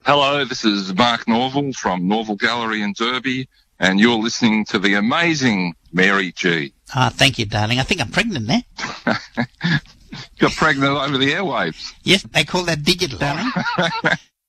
Hello, this is Mark Norval from Norval Gallery in Derby, and you're listening to the amazing Mary G. Thank you, darling. I think I'm pregnant now. Got pregnant over the airwaves. Yes, they call that digital, darling.